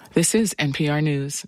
This is NPR News.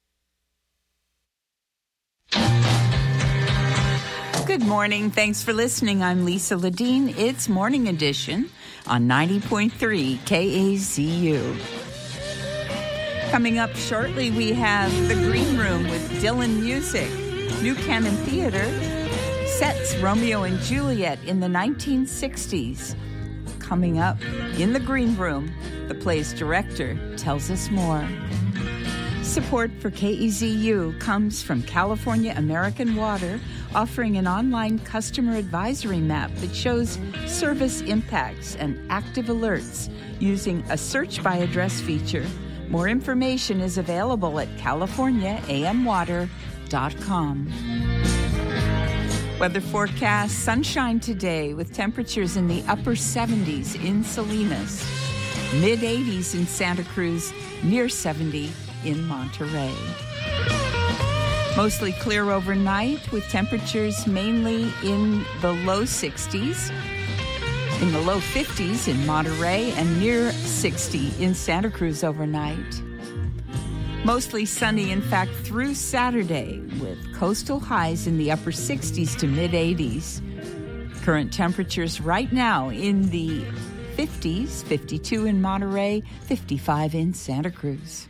Good morning. Thanks for listening. I'm Lisa Ledeen. It's Morning Edition on 90.3 KAZU. Coming up shortly, we have The Green Room with Dylan Music. New Cannon Theater sets Romeo and Juliet in the 1960s. Coming up in The Green Room, the play's director tells us more. Support for KEZU comes from California American Water, offering an online customer advisory map that shows service impacts and active alerts using a search by address feature. More information is available at californiaamwater.com. Weather forecast: sunshine today with temperatures in the upper 70s in Salinas, mid-80s in Santa Cruz, near 70 in Monterey. Mostly clear overnight with temperatures mainly in the low 60s, in the low 50s in Monterey, and near 60 in Santa Cruz overnight. Mostly sunny, in fact, through Saturday, with coastal highs in the upper 60s to mid-80s. Current temperatures right now in the 50s, 52 in Monterey, 55 in Santa Cruz.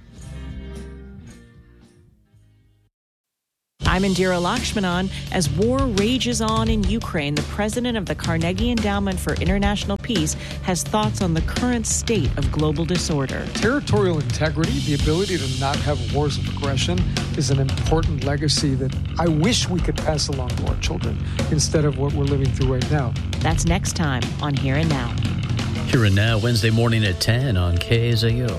I'm Indira Lakshmanan. As war rages on in Ukraine, the president of the Carnegie Endowment for International Peace has thoughts on the current state of global disorder. Territorial integrity, the ability to not have wars of aggression, is an important legacy that I wish we could pass along to our children instead of what we're living through right now. That's next time on Here and Now. Here and Now, Wednesday morning at 10 on KZU.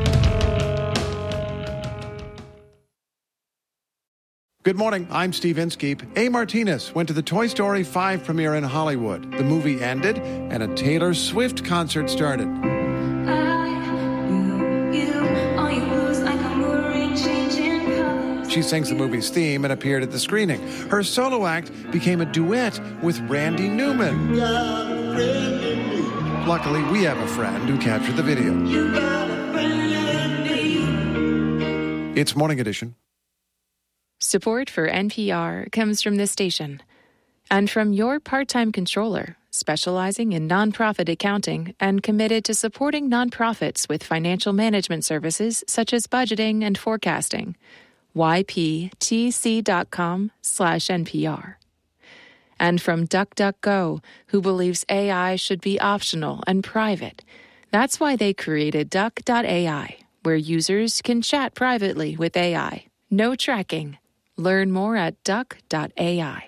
Good morning, I'm Steve Inskeep. A. Martinez went to the Toy Story 5 premiere in Hollywood. The movie ended, and a Taylor Swift concert started. She sings the movie's theme and appeared at the screening. Her solo act became a duet with Randy Newman. Luckily, we have a friend who captured the video. It's Morning Edition. Support for NPR comes from this station and from your part-time controller, specializing in nonprofit accounting and committed to supporting nonprofits with financial management services such as budgeting and forecasting. yptc.com/NPR. And from DuckDuckGo, who believes AI should be optional and private. That's why they created Duck.ai, where users can chat privately with AI. No tracking. Learn more at duck.ai.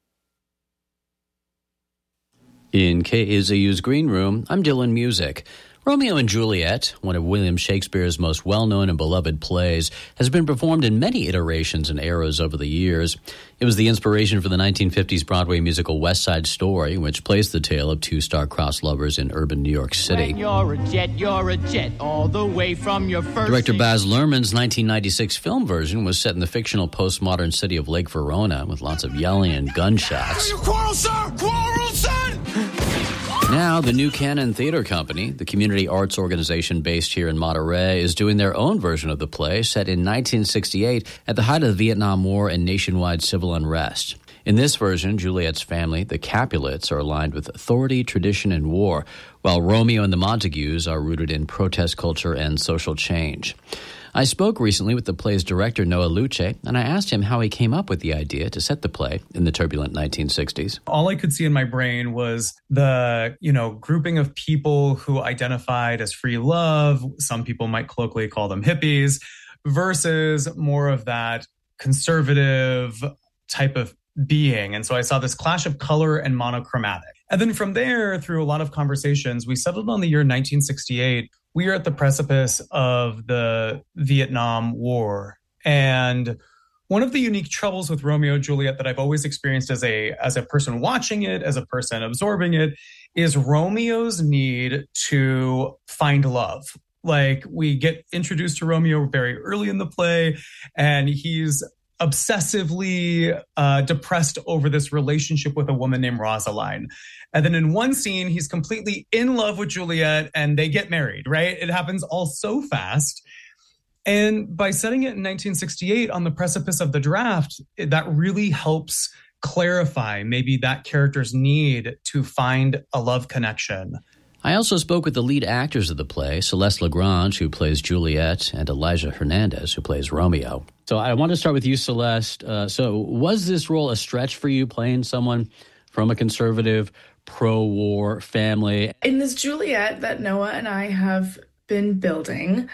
In KZU's Green Room, I'm Dylan Music. Romeo and Juliet, one of William Shakespeare's most well-known and beloved plays, has been performed in many iterations and eras over the years. It was the inspiration for the 1950s Broadway musical West Side Story, which plays the tale of two star-crossed lovers in urban New York City. When you're a jet, all the way from your first... Director Baz Luhrmann's 1996 film version was set in the fictional postmodern city of Lake Verona with lots of yelling and gunshots. Quarrel, sir! Quarrel, son! Now, the New Cannon Theater Company, the community arts organization based here in Monterey, is doing their own version of the play set in 1968 at the height of the Vietnam War and nationwide civil unrest. In this version, Juliet's family, the Capulets, are aligned with authority, tradition, and war, while Romeo and the Montagues are rooted in protest culture and social change. I spoke recently with the play's director, Noah Luce, and I asked him how he came up with the idea to set the play in the turbulent 1960s. All I could see in my brain was the, grouping of people who identified as free love. Some people might colloquially call them hippies, versus more of that conservative type of being. And so I saw this clash of color and monochromatic. And then from there, through a lot of conversations, we settled on the year 1968. We are at the precipice of the Vietnam War. And one of the unique troubles with Romeo and Juliet that I've always experienced as a person watching it, as a person absorbing it, is Romeo's need to find love. Like, we get introduced to Romeo very early in the play, and he's obsessively depressed over this relationship with a woman named Rosaline. And then in one scene, he's completely in love with Juliet and they get married, right? It happens all so fast. And by setting it in 1968 on the precipice of the draft, that really helps clarify maybe that character's need to find a love connection. I also spoke with the lead actors of the play, Celeste Lagrange, who plays Juliet, and Elijah Hernandez, who plays Romeo. So I want to start with you, Celeste. So was this role a stretch for you, playing someone from a conservative, pro-war family? In this Juliet that Noah and I have been building,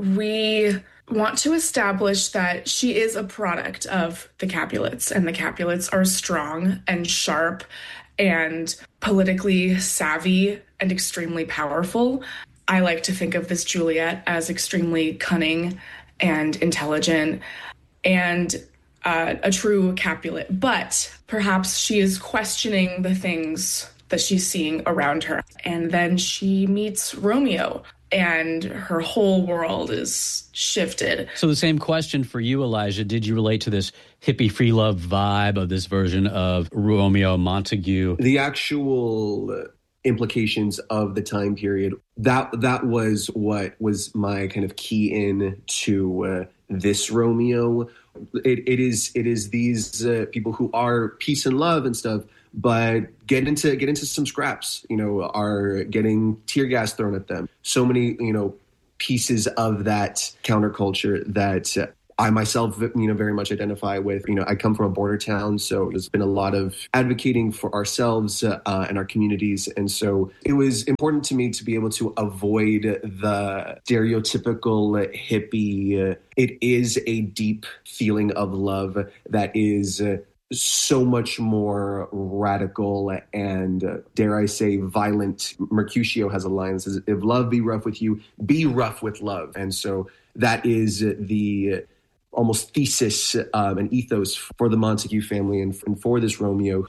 we want to establish that she is a product of the Capulets, and the Capulets are strong and sharp and politically savvy and extremely powerful. I like to think of this Juliet as extremely cunning and intelligent and a true Capulet. But perhaps she is questioning the things that she's seeing around her. And then she meets Romeo, and her whole world is shifted. So the same question for you, Elijah. Did you relate to this hippie free love vibe of this version of Romeo Montague? The actual implications of the time period, that was what was my kind of key in to this Romeo. It is these people who are peace and love and stuff, but get into some scraps, are getting tear gas thrown at them. So many, pieces of that counterculture that I myself, very much identify with. I come from a border town, so there's been a lot of advocating for ourselves and our communities. And so it was important to me to be able to avoid the stereotypical hippie. It is a deep feeling of love that is so much more radical and, dare I say, violent. Mercutio has a line that says, if love be rough with you, be rough with love. And so that is the almost thesis and ethos for the Montague family and for this Romeo.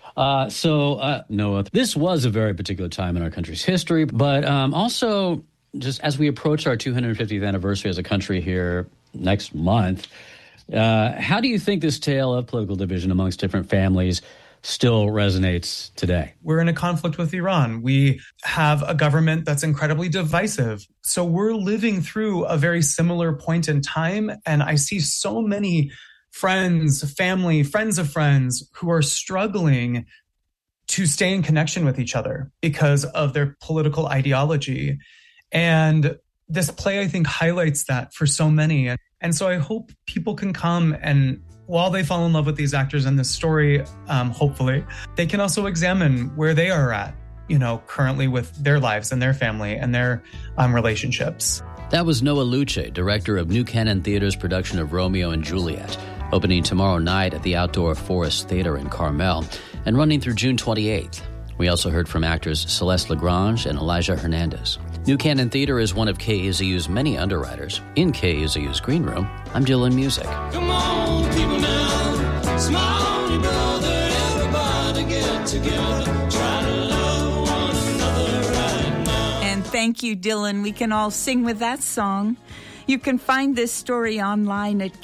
Noah, this was a very particular time in our country's history, but also just as we approach our 250th anniversary as a country here next month, how do you think this tale of political division amongst different families still resonates today? We're in a conflict with Iran. We have a government that's incredibly divisive. So we're living through a very similar point in time. And I see so many friends, family, friends of friends who are struggling to stay in connection with each other because of their political ideology. And this play, I think, highlights that for so many. And so I hope people can come and while they fall in love with these actors and this story, hopefully, they can also examine where they are at, currently with their lives and their family and their relationships. That was Noah Luce, director of New Canon Theater's production of Romeo and Juliet, opening tomorrow night at the Outdoor Forest Theater in Carmel and running through June 28th. We also heard from actors Celeste Lagrange and Elijah Hernandez. New Canon Theater is one of KAZU's many underwriters. In KAZU's Green Room, I'm Dylan Music. Come on, people now, smile on your brother, everybody get together, try to love one another right now. And thank you, Dylan. We can all sing with that song. You can find this story online at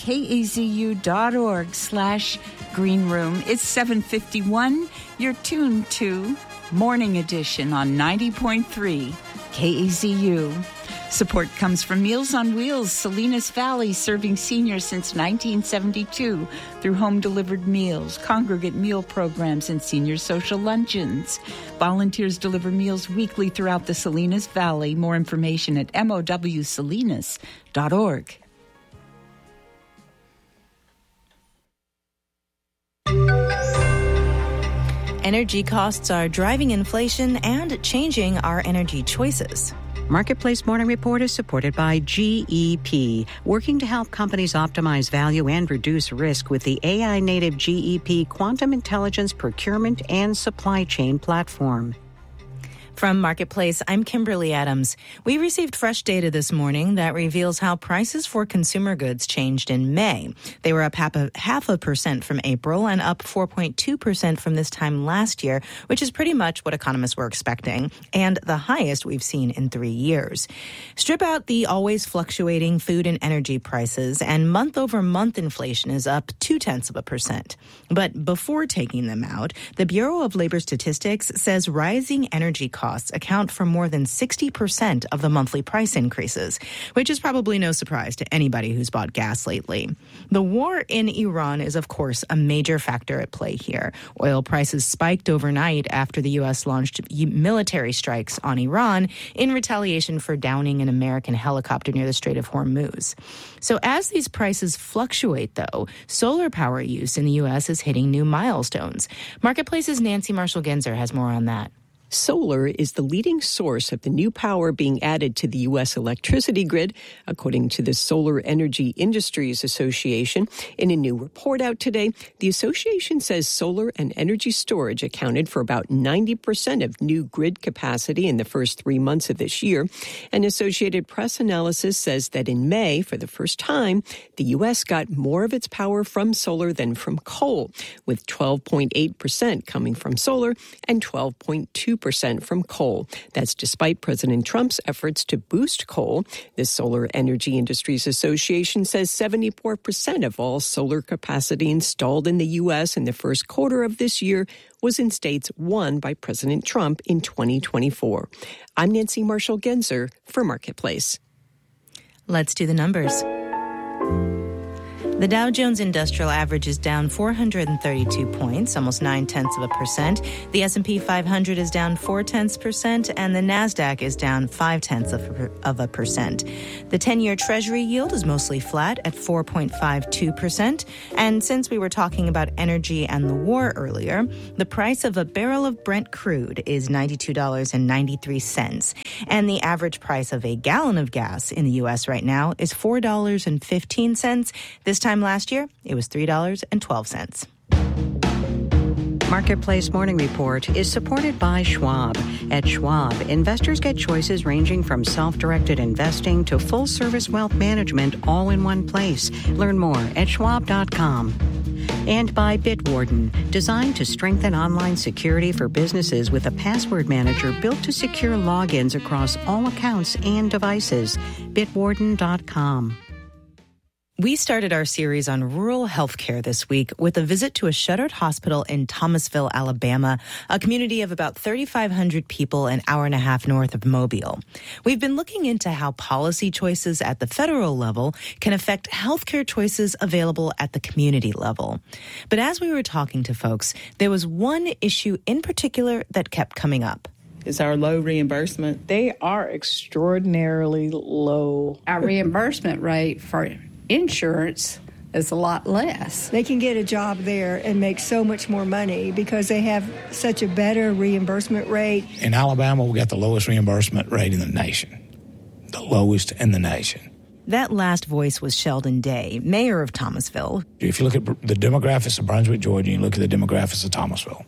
kazu.org/Green Room. It's 7:51. You're tuned to Morning Edition on 90.3 KAZU. Support comes from Meals on Wheels, Salinas Valley, serving seniors since 1972 through home-delivered meals, congregate meal programs, and senior social luncheons. Volunteers deliver meals weekly throughout the Salinas Valley. More information at mowsalinas.org. Energy costs are driving inflation and changing our energy choices. Marketplace Morning Report is supported by GEP, working to help companies optimize value and reduce risk with the AI-native GEP Quantum Intelligence Procurement and Supply Chain Platform. From Marketplace, I'm Kimberly Adams. We received fresh data this morning that reveals how prices for consumer goods changed in May. They were up 0.5% from April and up 4.2% from this time last year, which is pretty much what economists were expecting, and the highest we've seen in 3 years. Strip out the always fluctuating food and energy prices, and month-over-month inflation is up 0.2%. But before taking them out, the Bureau of Labor Statistics says rising energy costs costs account for more than 60% of the monthly price increases, which is probably no surprise to anybody who's bought gas lately. The war in Iran is, of course, a major factor at play here. Oil prices spiked overnight after the U.S. launched military strikes on Iran in retaliation for downing an American helicopter near the Strait of Hormuz. So as these prices fluctuate, though, solar power use in the U.S. is hitting new milestones. Marketplace's Nancy Marshall-Genzer has more on that. Solar is the leading source of the new power being added to the U.S. electricity grid, according to the Solar Energy Industries Association. In a new report out today, the association says solar and energy storage accounted for about 90% of new grid capacity in the first 3 months of this year. And Associated Press analysis says that in May, for the first time, the U.S. got more of its power from solar than from coal, with 12.8% coming from solar and 12.2% from coal. That's despite President Trump's efforts to boost coal. The Solar Energy Industries Association says 74% of all solar capacity installed in the U.S. in the first quarter of this year was in states won by President Trump in 2024. I'm Nancy Marshall-Genzer for Marketplace. Let's do the numbers. The Dow Jones Industrial Average is down 432 points, almost 0.9%. The S&P 500 is down 0.4%, and the Nasdaq is down 0.5%. The 10-year Treasury yield is mostly flat at 4.52%. And since we were talking about energy and the war earlier, the price of a barrel of Brent crude is $92.93, and the average price of a gallon of gas in the U.S. right now is $4.15. This time last year, it was $3.12. Marketplace Morning Report is supported by Schwab. At Schwab, investors get choices ranging from self-directed investing to full-service wealth management all in one place. Learn more at schwab.com. And by Bitwarden, designed to strengthen online security for businesses with a password manager built to secure logins across all accounts and devices. Bitwarden.com. We started our series on rural health care this week with a visit to a shuttered hospital in Thomasville, Alabama, a community of about 3,500 people an hour and a half north of Mobile. We've been looking into how policy choices at the federal level can affect health care choices available at the community level. But as we were talking to folks, there was one issue in particular that kept coming up. Is our low reimbursement. They are extraordinarily low. Our reimbursement rate for insurance is a lot less. They can get a job there and make so much more money because they have such a better reimbursement rate. In Alabama, we got the lowest reimbursement rate in the nation. The lowest in the nation. That last voice was Sheldon Day, mayor of Thomasville. If you look at the demographics of Brunswick, Georgia, and you look at the demographics of Thomasville,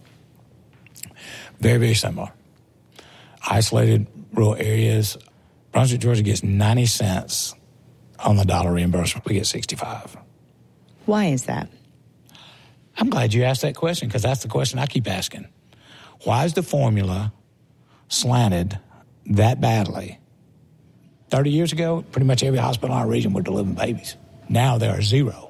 very, very similar. Isolated rural areas. Brunswick, Georgia gets 90 cents on the dollar reimbursement. We get 65. Why is that? I'm glad you asked that question because that's the question I keep asking. Why is the formula slanted that badly? 30 years ago, pretty much every hospital in our region were delivering babies. Now there are zero.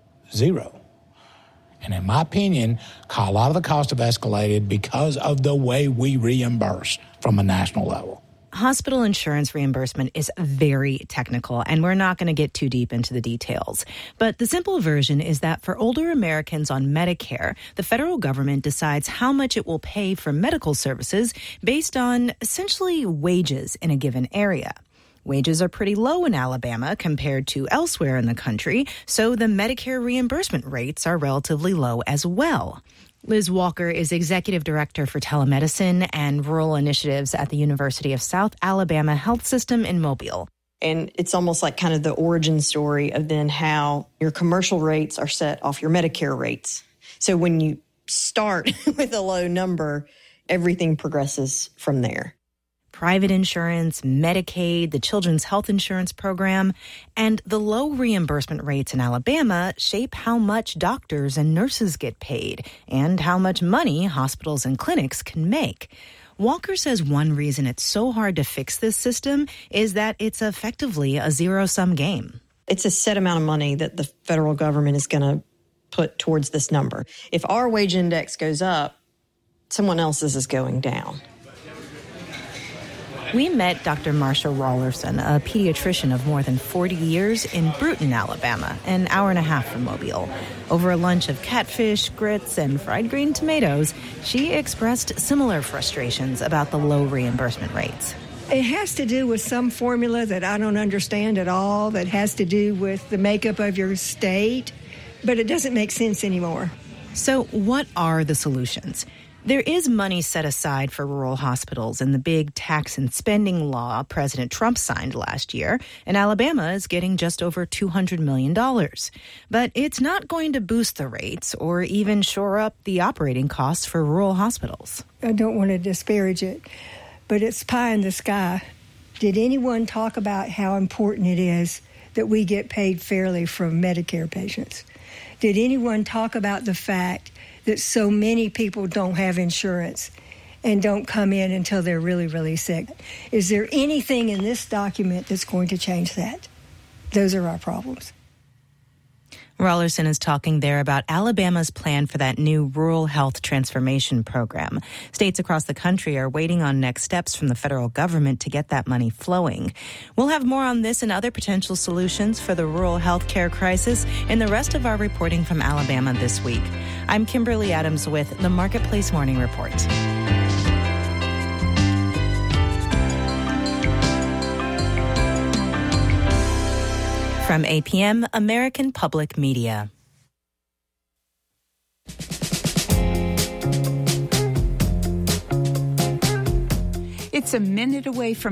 And in my opinion, a lot of the costs have escalated because of the way we reimburse from a national level. Hospital insurance reimbursement is very technical, and we're not going to get too deep into the details. But the simple version is that for older Americans on Medicare, the federal government decides how much it will pay for medical services based on essentially wages in a given area. Wages are pretty low in Alabama compared to elsewhere in the country, so the Medicare reimbursement rates are relatively low as well. Liz Walker is Executive Director for Telemedicine and Rural Initiatives at the University of South Alabama Health System in Mobile. And it's almost like kind of the origin story of then how your commercial rates are set off your Medicare rates. So when you start with a low number, everything progresses from there. Private insurance, Medicaid, the Children's Health Insurance Program, and the low reimbursement rates in Alabama shape how much doctors and nurses get paid and how much money hospitals and clinics can make. Walker says one reason it's so hard to fix this system is that it's effectively a zero-sum game. It's a set amount of money that the federal government is going to put towards this number. If our wage index goes up, someone else's is going down. We met Dr. Marsha Rollerson, a pediatrician of more than 40 years in Bruton, Alabama, an hour and a half from Mobile. Over a lunch of catfish, grits, and fried green tomatoes, she expressed similar frustrations about the low reimbursement rates. It has to do with some formula that I don't understand at all, that has to do with the makeup of your state, but it doesn't make sense anymore. So what are the solutions? There is money set aside for rural hospitals in the big tax and spending law President Trump signed last year, and Alabama is getting just over $200 million. But it's not going to boost the rates or even shore up the operating costs for rural hospitals. I don't want to disparage it, but it's pie in the sky. Did anyone talk about how important it is that we get paid fairly from Medicare patients? Did anyone talk about the fact that so many people don't have insurance and don't come in until they're really, really sick? Is there anything in this document that's going to change that? Those are our problems. Rollerson is talking there about Alabama's plan for that new rural health transformation program. States across the country are waiting on next steps from the federal government to get that money flowing. We'll have more on this and other potential solutions for the rural health care crisis in the rest of our reporting from Alabama this week. I'm Kimberly Adams with the Marketplace Morning Report. From APM, American Public Media. It's a minute away from